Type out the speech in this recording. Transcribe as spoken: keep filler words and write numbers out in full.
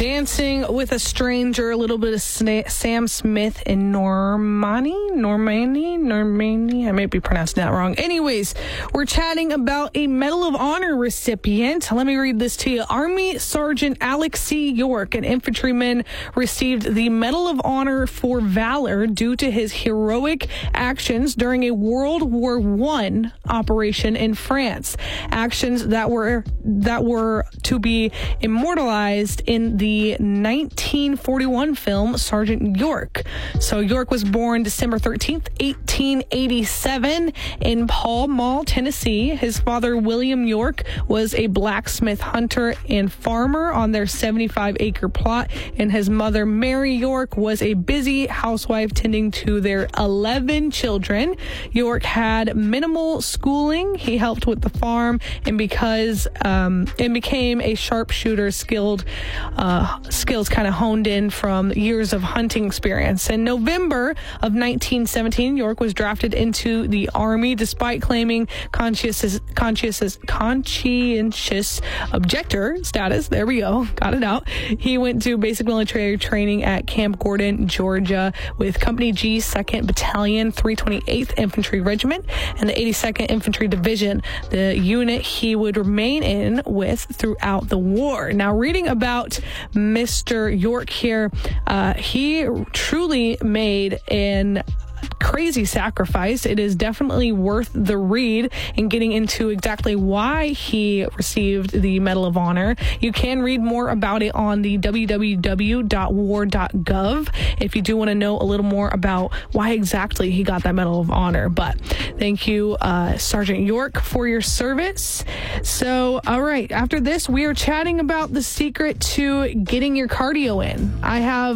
Dancing with a Stranger, a little bit of Sna- Sam Smith and Normani, Normani, Normani. I might be pronouncing that wrong. Anyways, we're chatting about a Medal of Honor recipient. Let me read this to you. Army Sergeant Alex C. York, an infantryman, received the Medal of Honor for valor due to his heroic actions during a World War One operation in France. Actions that were that were to be immortalized in the nineteen forty-one film Sergeant York. So York was born December thirteenth, eighteen eighty-seven in Pall Mall, Tennessee. His father, William York, was a blacksmith, hunter, and farmer on their seventy-five acre plot, and his mother, Mary York, was a busy housewife tending to their eleven children. York had minimal schooling. He helped with the farm and because um, and became a sharpshooter, skilled uh, skills kind of honed in from years of hunting experience. In November of nineteen seventeen, York was drafted into the Army despite claiming conscientious, conscientious, conscientious objector status. There we go. Got it out. He went to basic military training at Camp Gordon, Georgia, with Company G, second Battalion, three hundred twenty-eighth Infantry Regiment, and the eighty-second Infantry Division, the unit he would remain in with throughout the war. Now, reading about Mister York here, uh, he truly made an crazy sacrifice. It is definitely worth the read and getting into exactly why he received the Medal of Honor. You can read more about it on the w w w dot war dot gov if you do want to know a little more about why exactly he got that Medal of Honor. But thank you, uh, Sergeant York, for your service. So, all right, after this, we are chatting about the secret to getting your cardio in. I have